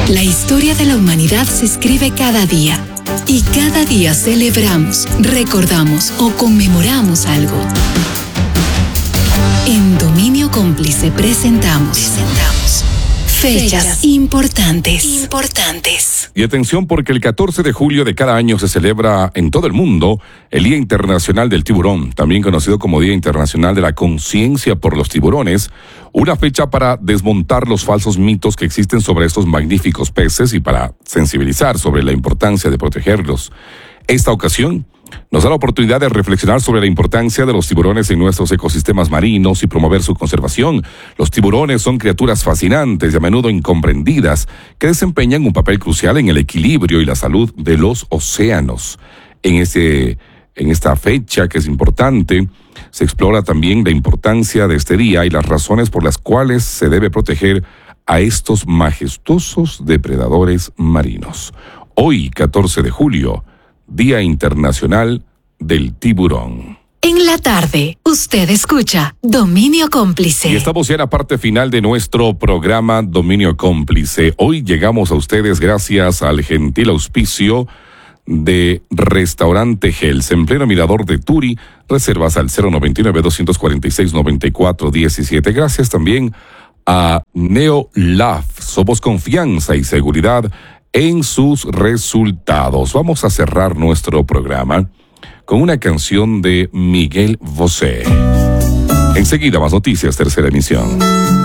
La historia de la humanidad se escribe cada día. Y cada día celebramos, recordamos o conmemoramos algo. En Dominio Cómplice presentamos fechas importantes. Y atención, porque el 14 de julio de cada año se celebra en todo el mundo el Día Internacional del Tiburón, también conocido como Día Internacional de la Conciencia por los Tiburones, una fecha para desmontar los falsos mitos que existen sobre estos magníficos peces y para sensibilizar sobre la importancia de protegerlos. Esta ocasión nos da la oportunidad de reflexionar sobre la importancia de los tiburones en nuestros ecosistemas marinos y promover su conservación. Los tiburones son criaturas fascinantes y a menudo incomprendidas que desempeñan un papel crucial en el equilibrio y la salud de los océanos. En esta fecha, que es importante, se explora también la importancia de este día y las razones por las cuales se debe proteger a estos majestuosos depredadores marinos. Hoy, 14 de julio, Día Internacional del Tiburón. En la tarde, usted escucha Dominio Cómplice. Y estamos ya en la parte final de nuestro programa Dominio Cómplice. Hoy llegamos a ustedes gracias al gentil auspicio de Restaurante Hels, en pleno mirador de Turi. Reservas al 099-246-9417. Gracias también a Neolaf. Somos confianza y seguridad en sus resultados. Vamos a cerrar nuestro programa con una canción de Miguel Bosé. Enseguida más noticias, tercera emisión.